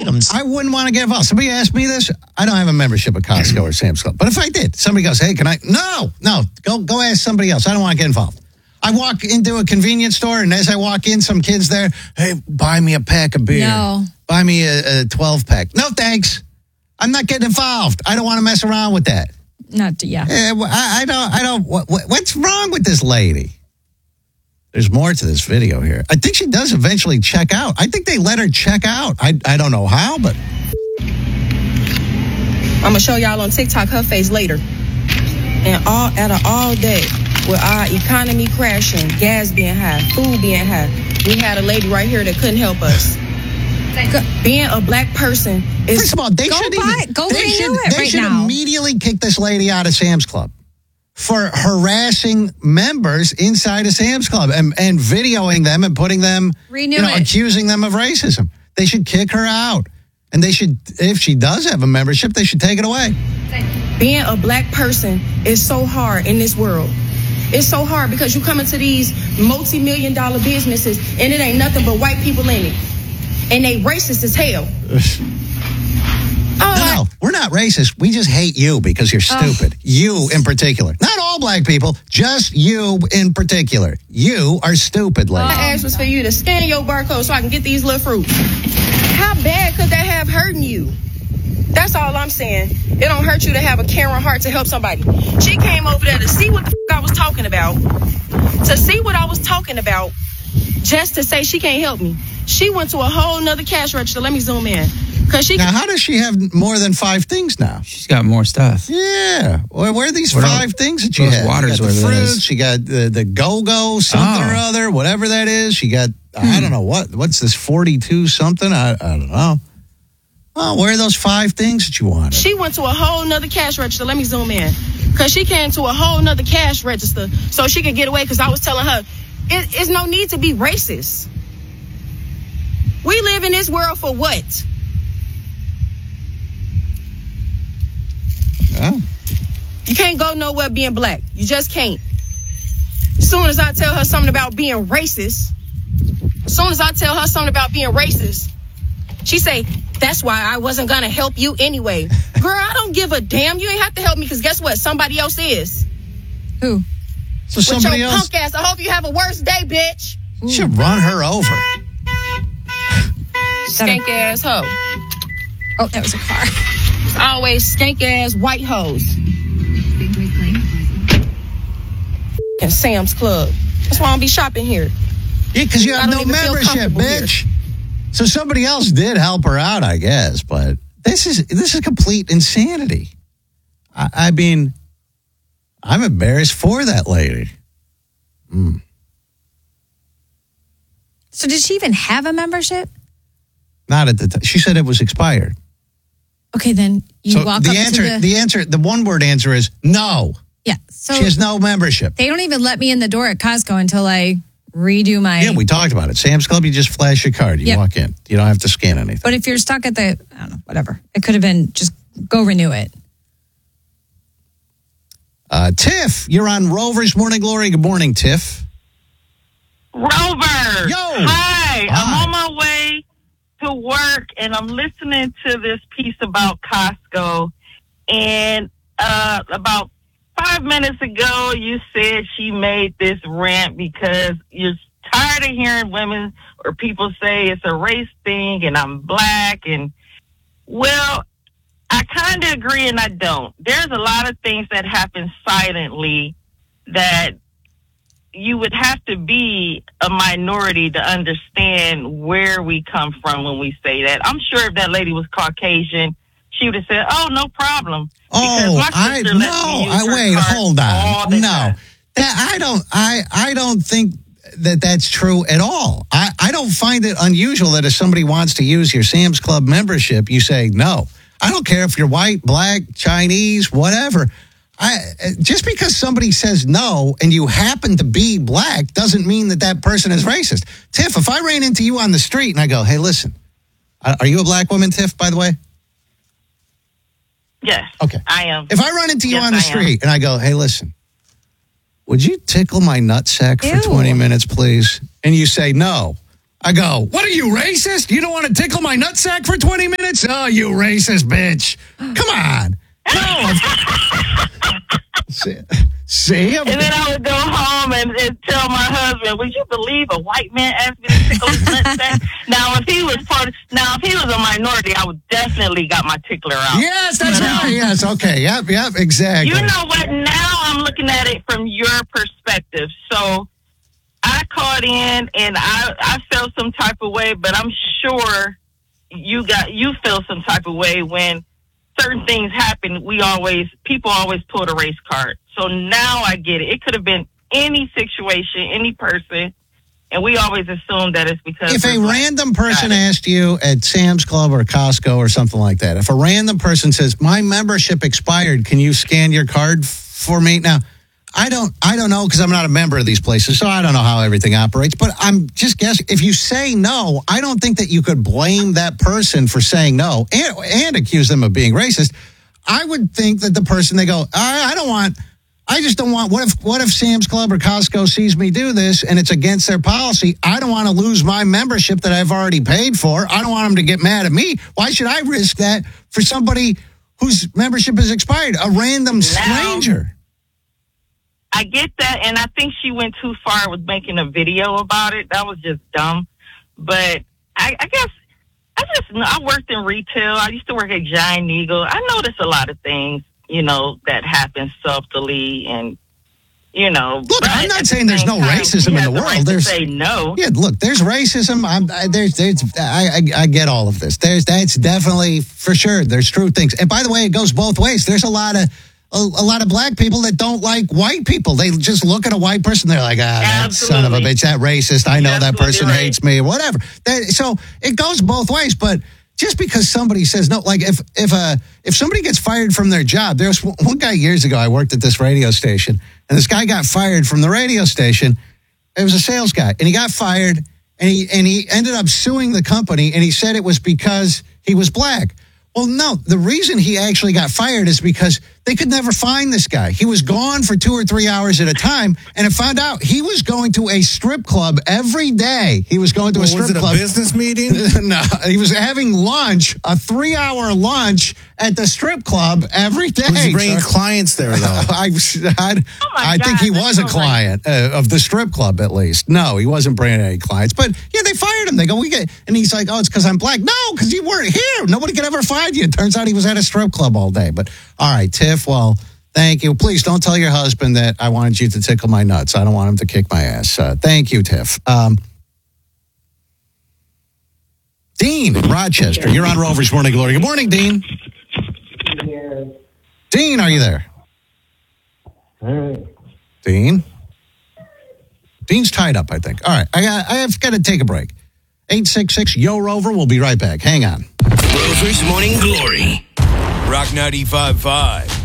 items. I wouldn't want to get involved. Somebody asked me this. I don't have a membership at Costco or Sam's Club. But if I did, somebody goes, hey, can I? No. Go ask somebody else. I don't want to get involved. I walk into a convenience store, and as I walk in, some kid's there. Hey, buy me a pack of beer. No. Buy me a 12-pack. No, thanks. I'm not getting involved. I don't want to mess around with that. I don't. What's wrong with this lady? There's more to this video here. I think she does eventually check out. I think they let her check out. I don't know how, but I'm gonna show y'all on TikTok her face later. And all day with our economy crashing, gas being high, food being high, we had a lady right here that couldn't help us. Being a black person is... First of all, they should immediately kick this lady out of Sam's Club for harassing members inside of Sam's Club and videoing them and putting them, accusing them of racism. They should kick her out. And they should, if she does have a membership, they should take it away. Being a black person is so hard in this world. It's so hard because you come into these multi-million-dollar businesses and it ain't nothing but white people in it. And they racist as hell. No, we're not racist. We just hate you because you're stupid. You in particular. Not all black people, just you in particular. You are stupid, lady. My ask was for you to scan your barcode so I can get these little fruits. How bad could that have hurting you? That's all I'm saying. It don't hurt you to have a caring heart to help somebody. She came over there to see what the I was talking about. To see what I was talking about, just to say she can't help me. She went to a whole nother cash register. Let me zoom in. Now, how does she have more than 5 things now? She's got more stuff. Yeah. Well, where are these 5 things that she has? Waters, she got the fruits, she got the go-go something or other, whatever that is. She got, I don't know, what's this 42 something? I don't know. Oh, where are those 5 things that you wanted? She went to a whole nother cash register. Let me zoom in. Because she came to a whole nother cash register so she could get away because I was telling her, it's no need to be racist. We live in this world for what? Oh. You can't go nowhere being black. You just can't. As soon as I tell her something about being racist, she say, that's why I wasn't going to help you anyway. Girl, I don't give a damn. You ain't have to help me because guess what? Somebody else is. Who? So somebody else? With your punk ass. I hope you have a worse day, bitch. You should run her over. Skank ass hoe. Oh, that was a car. It's always skank ass white hoes. And Sam's Club. That's why I don't be shopping here. Yeah, because you have no membership, bitch. Here. So somebody else did help her out, I guess, but this is complete insanity. I mean, I'm embarrassed for that lady. So did she even have a membership? Not at the time. She said it was expired. Okay, then you walk up to the one-word answer is no. Yeah. So she has no membership. They don't even let me in the door at Costco until I redo my... Yeah, we talked about it. Sam's Club, you just flash your card. You walk in. You don't have to scan anything. But if you're stuck at the... I don't know, whatever. It could have been just go renew it. Tiff, you're on Rover's Morning Glory. Good morning, Tiff. Rover. Yo. Hi. I'm on my way to work, and I'm listening to this piece about Costco. And about 5 minutes ago, you said she made this rant because you're tired of hearing women or people say it's a race thing and I'm black. And, well, I kind of agree and I don't. There's a lot of things that happen silently that you would have to be a minority to understand where we come from when we say that. I'm sure if that lady was Caucasian, she would have said, "Oh, no problem." Hold on. No, I don't think that that's true at all. I don't find it unusual that if somebody wants to use your Sam's Club membership, you say no. I don't care if you're white, black, Chinese, whatever. Just because somebody says no and you happen to be black doesn't mean that person is racist. Tiff, if I ran into you on the street and I go, "Hey, listen, are you a black woman, Tiff, by the way?" Yes. Okay. I am. If I run into you on the street and I go, "Hey, listen, would you tickle my nutsack for 20 minutes, please?" And you say no, I go, what are you, racist? You don't want to tickle my nutsack for 20 minutes? Oh, you racist bitch. Come on. No. See? And then I would go home and tell my husband, would you believe a white man asked me to tickle his nutsack? Now, if he was a minority, I would definitely got my tickler out. Yes, that's right. Yes, okay. Yep, exactly. You know what? Now I'm looking at it from your perspective. So I called in and I felt some type of way, but I'm sure you feel some type of way when certain things happen. People always pull the race card. So now I get it. It could have been any situation, any person, and we always assume that it's because if a random person asked you at Sam's Club or Costco or something like that, if a random person says, my membership expired, can you scan your card for me? Now, I don't know because I'm not a member of these places, so I don't know how everything operates, but I'm just guessing. If you say no, I don't think that you could blame that person for saying no and accuse them of being racist. I would think that the person, they go, I just don't want, what if Sam's Club or Costco sees me do this and it's against their policy? I don't want to lose my membership that I've already paid for. I don't want them to get mad at me. Why should I risk that for somebody whose membership has expired? A random stranger. I get that, and I think she went too far with making a video about it. That was just dumb. But I guess I worked in retail. I used to work at Giant Eagle. I noticed a lot of things, that happen subtly, and Look, I'm not saying there's no racism in the world. There's say no. Yeah, look, there's racism. I get all of this. That's definitely for sure. There's true things, and by the way, it goes both ways. There's a lot of black people that don't like white people. They just look at a white person. They're like, that son of a bitch, that racist. I know that person hates me, or whatever. So it goes both ways. But just because somebody says no, like if somebody gets fired from their job, there was one guy years ago. I worked at this radio station, and this guy got fired from the radio station. It was a sales guy, and he got fired, and he ended up suing the company, and he said it was because he was black. Well, no, the reason he actually got fired is because they could never find this guy. He was gone for 2 or 3 hours at a time, and it found out he was going to a strip club every day. He was going to a strip club. Was it a business meeting? No, he was having lunch, a 3-hour lunch at the strip club every day. Was he bringing clients there, though? I think he was a client of the strip club, at least. No, he wasn't bringing any clients. But, yeah, they fired him. They go, and he's like, it's because I'm black. No, because you weren't here. Nobody could ever find you. It turns out he was at a strip club all day. But, all right, Tiff, well, thank you. Please don't tell your husband that I wanted you to tickle my nuts. I don't want him to kick my ass. Thank you, Tiff. Dean in Rochester, you're on Rover's Morning Glory. Good morning, Dean. Dean, are you there? All right. Dean? Dean's tied up, I think. All right, I have got to take a break. 866-YO-ROVER. We'll be right back. Hang on. Rover's Morning Glory. Rock 95.5.